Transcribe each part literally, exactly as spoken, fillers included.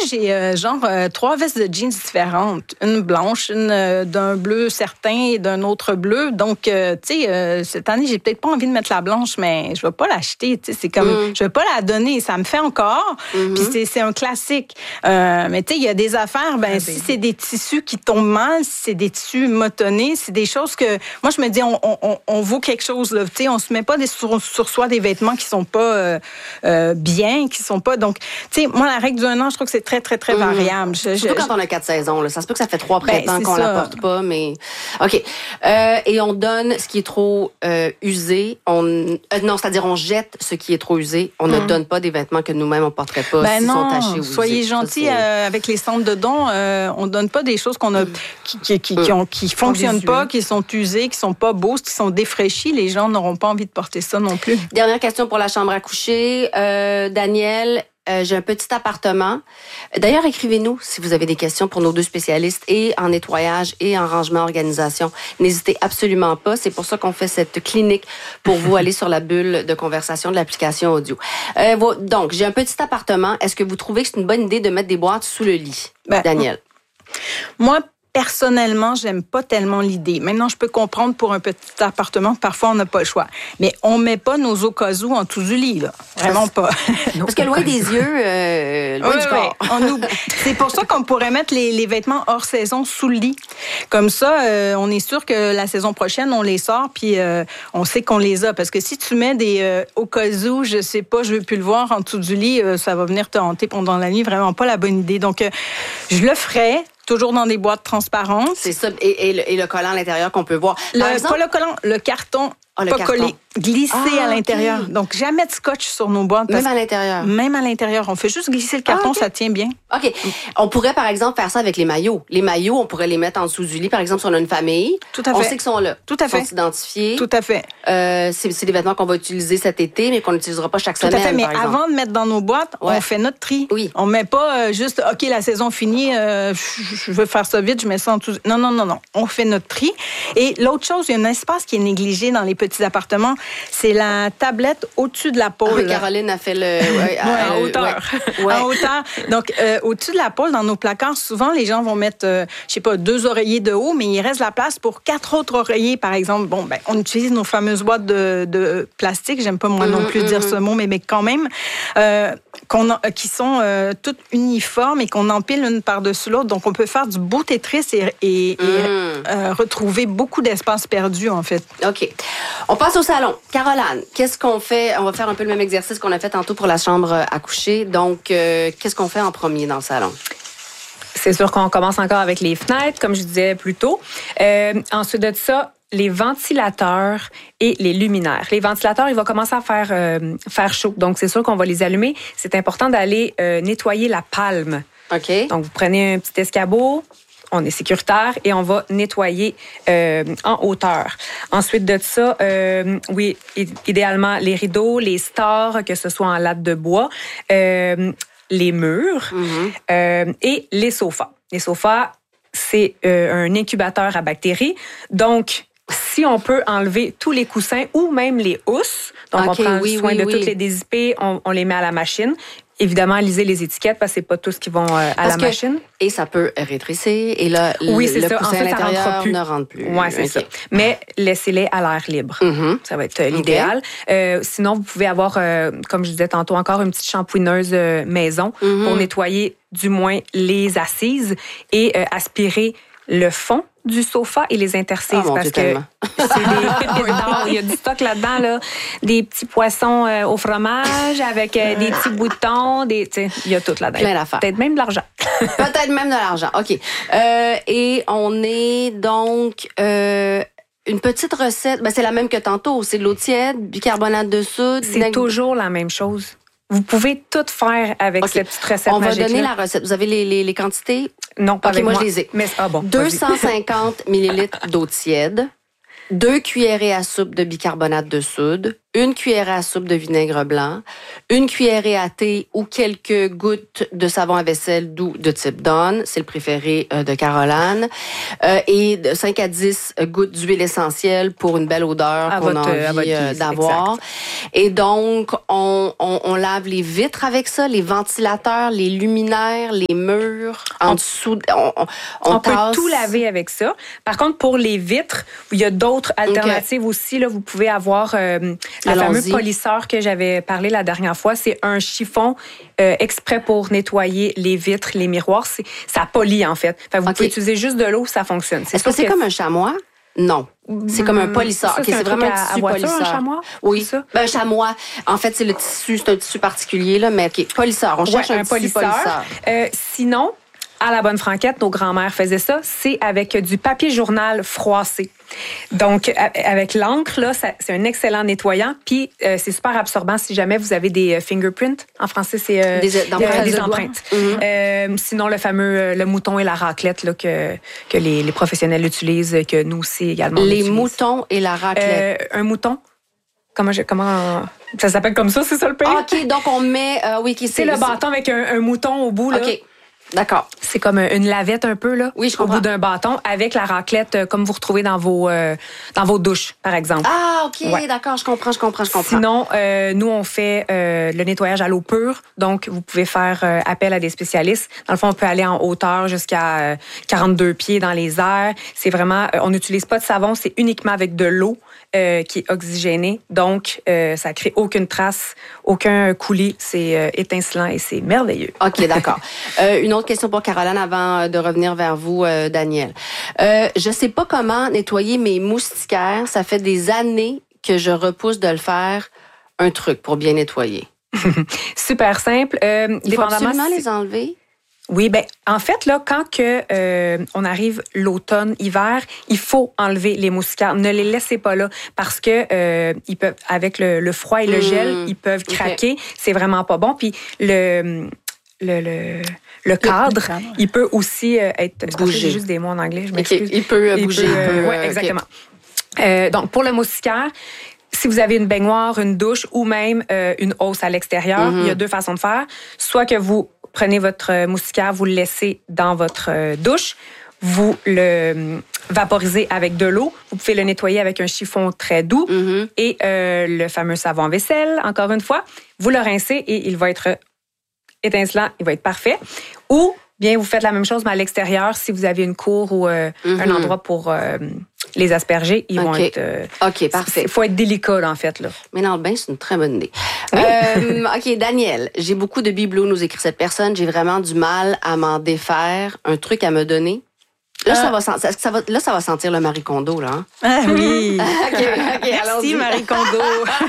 j'ai euh, genre euh, trois vestes de jeans différentes. Une blanche, une euh, d'un bleu certain et d'un autre bleu. Donc, euh, tu sais, euh, cette année, j'ai peut-être pas envie de mettre la blanche, mais je vais pas l'acheter. Tu sais, c'est comme, mm. je vais pas la donner. Ça me fait encore. Mm-hmm. Puis c'est, c'est un classique. Euh, mais tu sais, il y a des affaires, ben, ah, si c'est des tissus qui tombent mal, si c'est des tissus motonnés, c'est des choses que, moi, je me dis, on, on, on vaut quelque chose, là. Tu sais, on se met pas des, sur, sur soi des vêtements qui sont pas euh, euh, bien, qui sont pas, donc, tu sais, moi, la règle du un an, je trouve que c'est très, très, très mmh. variable. Je, Surtout je, quand on a quatre saisons, là. Ça se peut que ça fait trois printemps ben, qu'on ça. la porte pas, mais... OK. Euh, et on donne ce qui est trop euh, usé. On... Euh, non, c'est-à-dire on jette ce qui est trop usé. On mmh. ne donne pas des vêtements que nous-mêmes, on porterait pas ben s'ils non, sont tachés ou usés. Soyez gentils euh, avec les centres de dons. Euh, on donne pas des choses qu'on a, mmh. qui, qui, qui, qui, ont, qui fonctionnent pas, qui sont usées, qui sont pas beaux, qui sont défraîchis. Les gens n'auront pas envie de porter ça non plus. Dernière question pour la chambre à coucher. Euh, Daniel, euh, j'ai un petit appartement. D'ailleurs, écrivez-nous si vous avez des questions pour nos deux spécialistes et en nettoyage et en rangement organisation. N'hésitez absolument pas. C'est pour ça qu'on fait cette clinique pour vous aller sur la bulle de conversation de l'application audio. Euh, donc, j'ai un petit appartement. Est-ce que vous trouvez que c'est une bonne idée de mettre des boîtes sous le lit, ben, Daniel? Moi, personnellement, j'aime pas tellement l'idée. Maintenant, je peux comprendre pour un petit appartement, parfois on n'a pas le choix. Mais on met pas nos occasions en dessous du lit, là. Vraiment pas. Parce que loin des yeux, euh, loin oui, du corps. Oui. On oublie. C'est pour ça qu'on pourrait mettre les, les vêtements hors saison sous le lit. Comme ça, euh, on est sûr que la saison prochaine, on les sort, puis euh, on sait qu'on les a. Parce que si tu mets des euh, occasions, je sais pas, je veux plus le voir en dessous du lit, euh, ça va venir te hanter pendant la nuit. Vraiment pas la bonne idée. Donc, euh, je le ferais. Toujours dans des boîtes transparentes. C'est ça. Et, et, le, et le collant à l'intérieur qu'on peut voir. Le, exemple, pas le collant, le carton. Ah, le pas carton. Collé, glissé ah, à l'intérieur. Okay. Donc, jamais de scotch sur nos boîtes. Même à l'intérieur. Même à l'intérieur. On fait juste glisser le carton, ah, okay. ça tient bien. OK. On pourrait, par exemple, faire ça avec les maillots. Les maillots, on pourrait les mettre en dessous du lit. Par exemple, si on a une famille, Tout à fait. on sait qu'ils sont là. Tout à fait. Ils sont identifiés. Tout à fait. Euh, c'est, c'est des vêtements qu'on va utiliser cet été, mais qu'on n'utilisera pas chaque Tout semaine, Tout à fait. Mais par exemple. avant de mettre dans nos boîtes, ouais. on fait notre tri. Oui. On met pas euh, juste, OK, la saison finie, euh, je veux faire ça vite, je mets ça en dessous. Non, non, non, non. On fait notre tri. Et l'autre chose, il y a un espace qui est négligé dans les petits appartements, c'est la tablette au-dessus de la pôle. Ah oui, Caroline a fait le... Ouais, ouais, en hauteur. Ouais. Ouais. En hauteur. Donc, euh, au-dessus de la pôle, dans nos placards, souvent, les gens vont mettre, euh, je sais pas, deux oreillers de haut, mais il reste la place pour quatre autres oreillers, par exemple. Bon, ben, on utilise nos fameuses boîtes de, de plastique. J'aime pas, moi, mm-hmm, non plus mm-hmm. dire ce mot, mais, mais quand même, euh, qu'on a, qui sont euh, toutes uniformes et qu'on empile une par-dessus l'autre. Donc, on peut faire du beau Tetris et, et, et mm. euh, retrouver beaucoup d'espace perdu, en fait. OK. On passe au salon. Caroline, qu'est-ce qu'on fait? On va faire un peu le même exercice qu'on a fait tantôt pour la chambre à coucher. Donc, euh, qu'est-ce qu'on fait en premier dans le salon? C'est sûr qu'on commence encore avec les fenêtres, comme je disais plus tôt. Euh, ensuite de ça, les ventilateurs et les luminaires. Les ventilateurs, il va commencer à faire, euh, faire chaud. Donc, c'est sûr qu'on va les allumer. C'est important d'aller euh, nettoyer la palme. OK. Donc, vous prenez un petit escabeau. On est sécuritaire et on va nettoyer euh, en hauteur. Ensuite de ça, euh, oui, idéalement, les rideaux, les stores, que ce soit en latte de bois, euh, les murs mm-hmm. euh, et les sofas. Les sofas, c'est euh, un incubateur à bactéries. Donc, si on peut enlever tous les coussins ou même les housses, donc okay, on prend oui, soin oui, de oui. toutes les dézippées, on, on les met à la machine. Évidemment, lisez les étiquettes parce que c'est pas tous qui vont euh, à parce la que, machine. Et ça peut rétrécir et là, oui, c'est le ça. coussin en fait, à l'intérieur ça rentre plus. ne rentre plus. Oui, c'est okay. ça. Mais laissez-les à l'air libre. Mm-hmm. Ça va être euh, l'idéal. Okay. Euh, sinon, vous pouvez avoir, euh, comme je disais tantôt, encore une petite shampouineuse euh, maison mm-hmm. pour nettoyer du moins les assises et euh, aspirer le fond du sofa et les interstices oh, parce Dieu, que c'est des... non, il y a du stock là-dedans là, des petits poissons euh, au fromage avec euh, des petits boutons, des il y a tout là-dedans. Plein d'affaires. Peut-être même de l'argent. Peut-être même de l'argent. OK. Euh, et on est donc euh, une petite recette, ben c'est la même que tantôt, c'est de l'eau tiède, bicarbonate de soude, c'est vinaigre... toujours la même chose. Vous pouvez tout faire avec okay. cette petite recette On va magique-là. donner la recette. Vous avez les, les, les quantités? Non, pas okay, avec moi. moi. je les ai. Mais, ah bon, deux cent cinquante millilitres d'eau tiède, deux cuillerées à soupe de bicarbonate de soude, une cuillerée à soupe de vinaigre blanc, une cuillerée à thé ou quelques gouttes de savon à vaisselle doux de type Dawn, c'est le préféré euh, de Caroline, euh, et de cinq à dix gouttes d'huile essentielle pour une belle odeur à qu'on votre, a envie euh, d'avoir. Exact. Et donc, on, on, on lave les vitres avec ça, les ventilateurs, les luminaires, les murs, en on, dessous, on, on, on, on peut tasse. tout laver avec ça. Par contre, pour les vitres, il y a d'autres alternatives okay. aussi. Là, vous pouvez avoir euh, le Allons-y. fameux polisseur que j'avais parlé la dernière fois. C'est un chiffon euh, exprès pour nettoyer les vitres, les miroirs. C'est, ça polie, en fait. Fait que vous okay. pouvez utiliser juste de l'eau, ça fonctionne. C'est Est-ce que c'est que... comme un chamois? Non. C'est comme un polisseur. Ça, okay, c'est, c'est vraiment un tissu voiture, polisseur. Un chamois? Oui. Ça? Ben, un chamois. En fait, c'est le tissu, c'est un tissu particulier, là, mais OK, polisseur. On cherche ouais, un, un tissu polisseur. polisseur. Euh, sinon, à la bonne franquette, nos grands-mères faisaient ça, c'est avec du papier journal froissé. Donc, avec l'encre, là, ça, c'est un excellent nettoyant. Puis, euh, c'est super absorbant si jamais vous avez des fingerprints. En français, c'est euh, des, euh, des empreintes. Mm-hmm. Euh, sinon, le fameux le mouton et la raclette là, que, que les, les professionnels utilisent, que nous aussi également. Les utilise. moutons et la raclette. Euh, un mouton. Comment, je, comment ça s'appelle comme ça, c'est ça le pays? OK, donc on met... Euh, oui, qui c'est, c'est le bâton avec un, un mouton au bout. Là. OK. D'accord. C'est comme une lavette un peu là, oui, je au comprends. bout d'un bâton avec la raclette euh, comme vous retrouvez dans vos euh, dans vos douches par exemple. Ah ok, ouais. D'accord, je comprends, je comprends, je comprends. Sinon, euh, nous on fait euh, le nettoyage à l'eau pure, donc vous pouvez faire euh, appel à des spécialistes. Dans le fond, on peut aller en hauteur jusqu'à euh, quarante-deux pieds dans les airs. C'est vraiment, euh, on n'utilise pas de savon, c'est uniquement avec de l'eau. Euh, qui est oxygéné, donc euh, ça crée aucune trace, aucun coulis, c'est euh, étincelant et c'est merveilleux. OK, d'accord. euh, une autre question pour Caroline avant de revenir vers vous, euh, Daniel. Euh, je sais pas comment nettoyer mes moustiquaires, ça fait des années que je repousse de le faire. Un truc pour bien nettoyer. Super simple. Euh, Il faut absolument les enlever. Oui, ben en fait là, quand que euh, on arrive l'automne, hiver, il faut enlever les moustiquaires. Ne les laissez pas là parce que euh, ils peuvent, avec le, le froid et le mmh. gel, ils peuvent craquer. Okay. C'est vraiment pas bon. Puis le le le le cadre, le il peut aussi euh, être bouger. J'ai juste des mots en anglais. Je m'excuse. Okay. Il peut il bouger. Peut, euh, oui, exactement. Okay. Euh, donc pour le moustiquaire. Si vous avez une baignoire, une douche ou même euh, une hausse à l'extérieur, mmh. il y a deux façons de faire. Soit que vous prenez votre moustiquaire, vous le laissez dans votre euh, douche, vous le euh, vaporisez avec de l'eau, vous pouvez le nettoyer avec un chiffon très doux mmh. et euh, le fameux savon à vaisselle, encore une fois, vous le rincez et il va être étincelant, il va être parfait. Ou bien vous faites la même chose, mais à l'extérieur, si vous avez une cour ou euh, mmh. un endroit pour euh, les asperger, ils okay. vont être... Euh, OK, parfait. Il faut être délicat, là, en fait. Là. Mais dans le bain, c'est une très bonne idée. Oui. euh, OK, Daniel, j'ai beaucoup de bibelots, nous écrit cette personne. J'ai vraiment du mal à m'en défaire. Un truc à me donner? Là, euh... ça, va, ça, ça va, là ça va sentir le Marie Kondo, là. Hein? Ah oui! OK, OK, merci, Marie Kondo.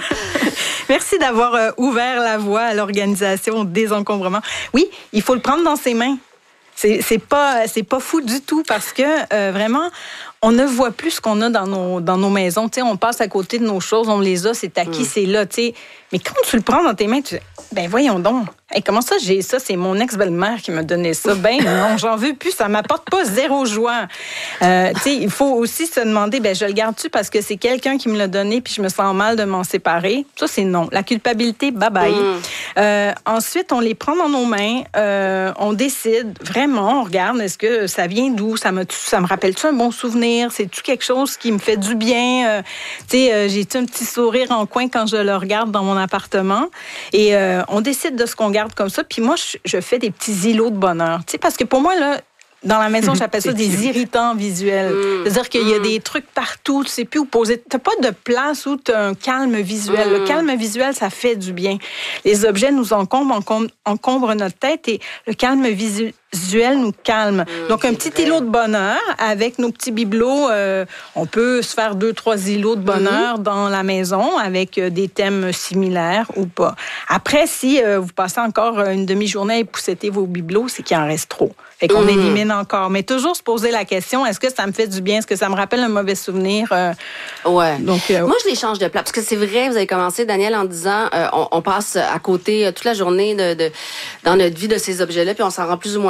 Merci d'avoir euh, ouvert la voie à l'organisation Désencombrement. Oui, il faut le prendre dans ses mains. C'est, c'est pas, c'est pas fou du tout parce que euh, vraiment, on ne voit plus ce qu'on a dans nos, dans nos maisons. T'sais, on passe à côté de nos choses, on les a, c'est acquis, mm. c'est là. T'sais. Mais quand tu le prends dans tes mains, tu dis, ben voyons donc, hey, comment ça j'ai ça? C'est mon ex-belle-mère qui m'a donné ça. Ben non, j'en veux plus, ça m'apporte pas zéro joie. Euh, il faut aussi se demander, ben je le garde-tu parce que c'est quelqu'un qui me l'a donné puis je me sens mal de m'en séparer? Ça, c'est non. La culpabilité, bye-bye. Mm. Euh, ensuite, on les prend dans nos mains, euh, on décide vraiment, on regarde, est-ce que ça vient d'où? Ça me, ça me rappelle-tu un bon souvenir? C'est-tu quelque chose qui me fait du bien? Euh, tu sais, euh, j'ai-tu un petit sourire en coin quand je le regarde dans mon appartement? Et euh, on décide de ce qu'on garde comme ça. Puis moi, je, je fais des petits îlots de bonheur. Tu sais, parce que pour moi, là, dans la maison, j'appelle ça des irritants visuels. Mmh. C'est-à-dire qu'il y a des trucs partout, tu sais plus où poser. T'as pas de place où t'as un calme visuel. Mmh. Le calme visuel, ça fait du bien. Les objets nous encombrent, encombrent, encombrent notre tête et le calme visuel visuel nous calme. Mmh, donc, un petit vrai. îlot de bonheur avec nos petits bibelots. Euh, on peut se faire deux, trois îlots de bonheur mmh. dans la maison avec euh, des thèmes similaires ou pas. Après, si euh, vous passez encore une demi-journée à épousseter vos bibelots, c'est qu'il en reste trop. Fait qu'on mmh. élimine encore. Mais toujours se poser la question, est-ce que ça me fait du bien? Est-ce que ça me rappelle un mauvais souvenir? Euh, ouais. Donc, euh, moi, je les change de place. Parce que c'est vrai, vous avez commencé, Daniel, en disant, euh, on, on passe à côté toute la journée de, de, dans notre vie de ces objets-là, puis on s'en rend plus ou moins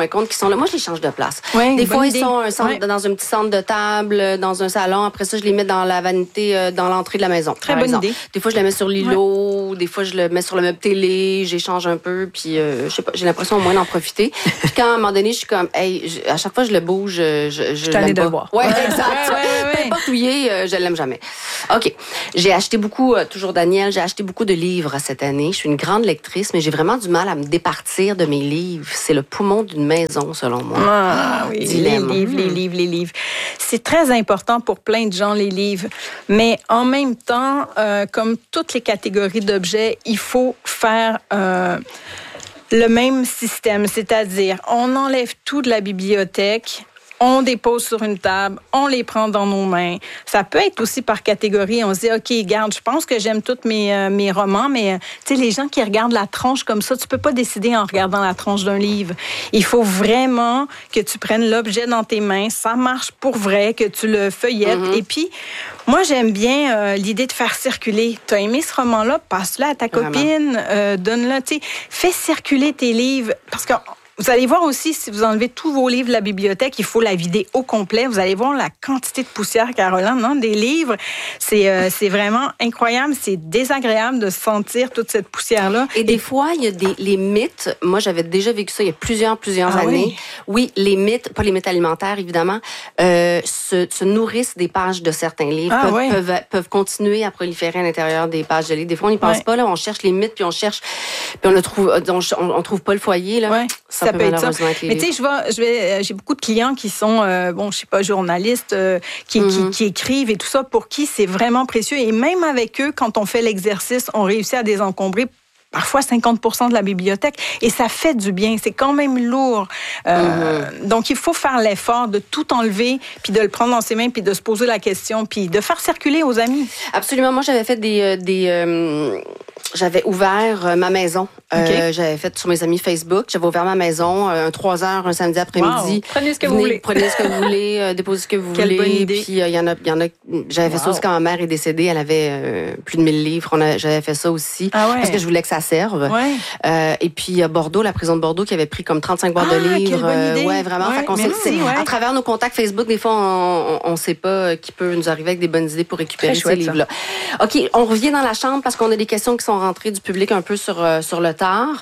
moins compte qu'ils sont là. Moi, je les change de place. Ouais, des fois, ils idée. sont un centre, ouais. dans un petit centre de table, dans un salon. Après ça, je les mets dans la vanité, dans l'entrée de la maison. Très bonne exemple. idée. Des fois, je les mets sur l'îlot. Ouais. Des fois, je le mets sur le meuble télé. J'échange un peu. Puis, euh, je sais pas, j'ai l'impression au moins d'en profiter. Puis quand, à un moment donné, je suis comme, hey, je, à chaque fois, je le bouge, je, je, je l'aime pas. de le voir. Ouais, Ouais, exact. ouais, ouais, ouais. Peu importe où il est, euh, je l'aime jamais. OK. J'ai acheté beaucoup, euh, toujours Daniel, j'ai acheté beaucoup de livres cette année. Je suis une grande lectrice, mais j'ai vraiment du mal à me départir de mes livres. C'est le poumon d'une maison, selon moi. Ah oui, Dilemme. les livres, les livres, les livres. C'est très important pour plein de gens, les livres. Mais en même temps, euh, comme toutes les catégories d'objets, il faut faire... Euh, le même système, c'est-à-dire on enlève tout de la bibliothèque, on dépose sur une table, on les prend dans nos mains. Ça peut être aussi par catégorie. On se dit, OK, regarde, je pense que j'aime tous mes, euh, mes romans, mais euh, tu sais, les gens qui regardent la tronche comme ça, tu peux pas décider en regardant la tronche d'un livre. Il faut vraiment que tu prennes l'objet dans tes mains. Ça marche pour vrai, que tu le feuillettes. Mm-hmm. Et puis, moi, j'aime bien euh, l'idée de faire circuler. Tu as aimé ce roman-là? Passe-le à ta copine. Euh, donne-le. Tu sais, fais circuler tes livres. Parce que vous allez voir aussi, si vous enlevez tous vos livres de la bibliothèque, il faut la vider au complet. Vous allez voir la quantité de poussière, Caroline, non? Des livres. C'est, euh, c'est vraiment incroyable. C'est désagréable de sentir toute cette poussière-là. Et des fois, il y a des, les mythes. Moi, j'avais déjà vécu ça il y a plusieurs, plusieurs ah, années. Oui? oui, les mythes, pas les mythes alimentaires, évidemment, euh, se, se nourrissent des pages de certains livres, ah, peuvent, oui. peuvent, peuvent continuer à proliférer à l'intérieur des pages de livres. Des fois, on n'y pense ouais. pas, là. On cherche les mythes, puis on cherche, puis on ne trouve, on, on trouve pas le foyer, là. Ouais. Ça, ça peut, peut être ça. Mais tu sais, je vais, je vais, j'ai beaucoup de clients qui sont, euh, bon, je sais pas, journalistes, euh, qui, mm-hmm. qui, qui écrivent et tout ça, pour qui c'est vraiment précieux. Et même avec eux, quand on fait l'exercice, on réussit à désencombrer parfois cinquante pour cent de la bibliothèque. Et ça fait du bien. C'est quand même lourd. Euh, mm-hmm. Donc, il faut faire l'effort de tout enlever, puis de le prendre dans ses mains, puis de se poser la question, puis de faire circuler aux amis. Absolument. Moi, j'avais fait des... des euh, j'avais ouvert ma maison. Okay. Euh, j'avais fait sur mes amis Facebook. J'avais ouvert ma maison euh, trois heures un samedi après-midi. Wow. Prenez ce que Venez, vous voulez. Prenez ce que vous voulez, euh, déposez ce que vous Quelle voulez. Bonne idée. Puis il euh, y en a, il y en a. J'avais wow. fait ça aussi quand ma mère est décédée. Elle avait euh, plus de mille livres. On a, j'avais fait ça aussi ah ouais. parce que je voulais que ça serve. Ouais. Euh, et puis à Bordeaux, la prison de Bordeaux, qui avait pris comme trente-cinq boîtes ah, de livres. Quelle bonne idée. Euh, ouais, vraiment. Ouais, fait qu'on merci, sait, ouais. À travers nos contacts Facebook, des fois, on, on, on sait pas qui peut nous arriver avec des bonnes idées pour récupérer Très ces chouette, livres-là. Ça. OK, on revient dans la chambre parce qu'on a des questions qui sont rentrées du public un peu sur euh, sur le tard.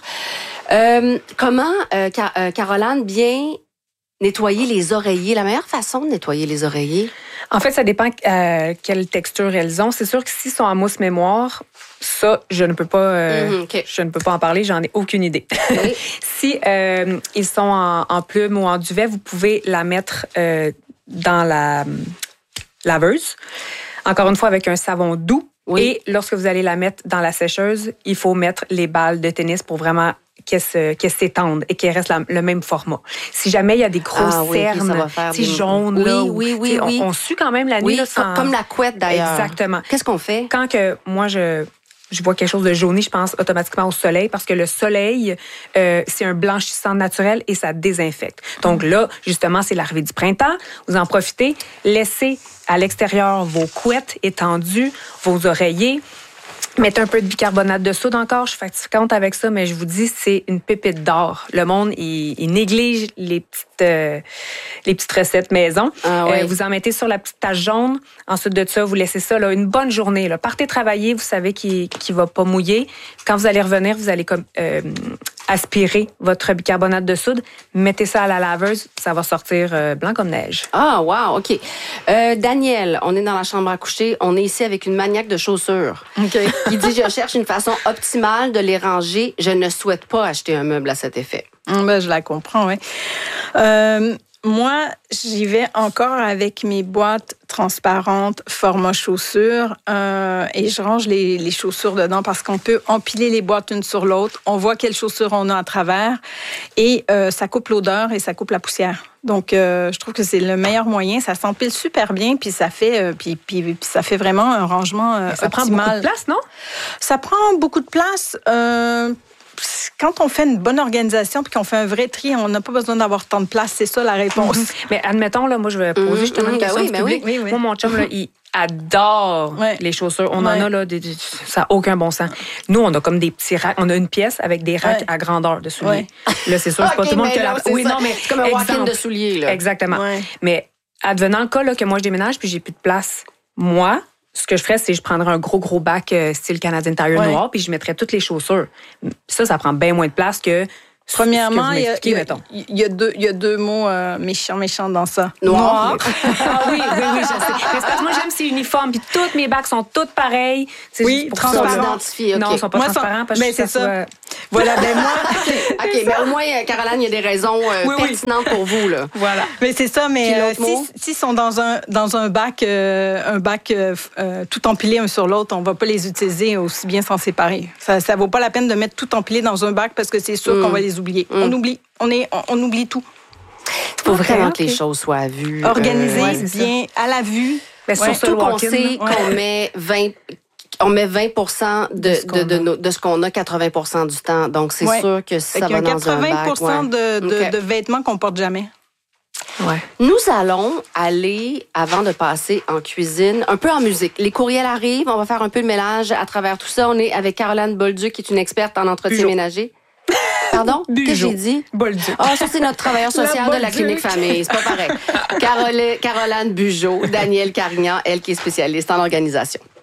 Euh, comment, euh, Car- euh, Caroline, bien nettoyer les oreillers? La meilleure façon de nettoyer les oreillers? En fait, ça dépend euh, quelle texture elles ont. C'est sûr que s'ils sont en mousse mémoire, ça, je ne peux pas, euh, mm-hmm, okay. je ne peux pas en parler. J'en ai aucune idée. Oui. Si euh, ils sont en, en plume ou en duvet, vous pouvez la mettre euh, dans la laveuse. Encore une fois, avec un savon doux. Oui. Et lorsque vous allez la mettre dans la sécheuse, il faut mettre les balles de tennis pour vraiment qu'elles, se, qu'elles s'étendent et qu'elles restent la, le même format. Si jamais il y a des grosses ah, oui, cernes, c'est des... jaune, oui, là, oui, ou, oui, oui. On, on sue quand même la nuit. Oui, là, sans... comme la couette d'ailleurs. Exactement. Qu'est-ce qu'on fait? Quand que moi, je... je vois quelque chose de jauni, je pense automatiquement au soleil parce que le soleil, euh, c'est un blanchissant naturel et ça désinfecte. Donc là, justement, c'est l'arrivée du printemps. Vous en profitez. Laissez à l'extérieur vos couettes étendues, vos oreillers. Mettez un peu de bicarbonate de soude encore. Je suis fatigante avec ça, mais je vous dis, c'est une pépite d'or. Le monde, il, il néglige les petites, euh, les petites recettes maison. Ah ouais. euh, vous en mettez sur la petite tache jaune. Ensuite de ça, vous laissez ça là, une bonne journée. Là. Partez travailler, vous savez qu'il ne va pas mouiller. Quand vous allez revenir, vous allez comme euh, aspirer votre bicarbonate de soude. Mettez ça à la laveuse, ça va sortir euh, blanc comme neige. Ah, wow, OK. Euh, Daniel, on est dans la chambre à coucher. On est ici avec une maniaque de chaussures. OK. Il dit, je cherche une façon optimale de les ranger. Je ne souhaite pas acheter un meuble à cet effet. Ben, je la comprends, oui. Euh, moi, j'y vais encore avec mes boîtes transparentes, format chaussures, euh, et je range les, les chaussures dedans parce qu'on peut empiler les boîtes une sur l'autre. On voit quelles chaussures on a à travers et euh, ça coupe l'odeur et ça coupe la poussière. Donc, euh, je trouve que c'est le meilleur moyen. Ça s'empile super bien, puis ça fait, euh, puis, puis, puis ça fait vraiment un rangement euh, ça optimal. Prend beaucoup de place, non? Ça prend beaucoup de place. Euh, Quand on fait une bonne organisation puis qu'on fait un vrai tri, on n'a pas besoin d'avoir tant de place. C'est ça la réponse. Mm-hmm. Mais admettons, là, moi, je vais poser justement mm-hmm. une question ben du oui, public. ben oui, oui. Moi, mon chum, là, il adore Ouais. les chaussures. On Ouais. en a, là, des, des- ça n'a aucun bon sens. Nous, on a comme des petits racks. On a une pièce avec des racks Ouais. à grandeur de souliers. Ouais. Là, c'est sûr, c'est pas Ok, tout le monde mais qui a là, la... c'est Oui, ça. non, mais... C'est comme un walk-in exemple. de souliers, là. Exactement. Ouais. Mais advenant le cas là, que moi, je déménage puis j'ai plus de place, moi, ce que je ferais, c'est que je prendrais un gros, gros bac euh, style Canadian Tire Ouais. noir puis je mettrais toutes les chaussures. Ça, ça prend bien moins de place que... Premièrement, ce que il vous y, a- m'expliquez, il y a- mettons. il y a deux, il y a deux mots euh, méchants, méchants dans ça. Noir. Ah oui, oui, oui, je sais. Mais c'est parce que moi, j'aime ces uniformes, puis toutes mes bacs sont toutes pareilles. C'est Oui, juste pour transparents. ça, là. Identifiés, ok. Non, ils sont pas Moi, ça- transparents parce ben, que c'est ça ça. soit- Voilà, ben moi, OK, mais au moins, euh, Caroline, il y a des raisons euh, Oui, oui. pertinentes pour vous, là. Voilà. mais c'est ça, mais Puis euh, l'autre mot? si- s'ils sont dans un dans un bac euh, un bac euh, f- euh, tout empilé un sur l'autre, on va pas les utiliser aussi bien s'en séparer. Ça ça vaut pas la peine de mettre tout empilé dans un bac parce que c'est sûr Mm. qu'on va les oublier. On oublie, on est on, on oublie tout. Il faut vraiment ok. que les choses soient à vue. Organisé, Euh, ouais, c'est ça. bien à la vue. Ben, Ouais. sur ça, le Surtout qu'on walk-in, sait là. qu'on met vingt on met vingt pour cent de, De ce qu'on de, de, a. nos- de ce qu'on a quatre-vingts pour cent du temps. Donc, c'est Ouais. sûr que si Fait ça qu'il y va a dans un quatre-vingts bac, ouais. de, de, Ok. de vêtements qu'on porte jamais. Ouais. Nous allons aller, avant de passer en cuisine, un peu en musique. Les courriels arrivent, on va faire un peu de mélange à travers tout ça. On est avec Caroline Bolduc, qui est une experte en entretien Bugeaud. ménager. Pardon? Qu'est-ce que Bugeaud. j'ai dit? Bolduc. Ah, ça, c'est notre travailleur social La de la Bolduc. clinique famille. C'est pas pareil. Caroline, Caroline Bugeaud, Danielle Carignan, elle qui est spécialiste en organisation.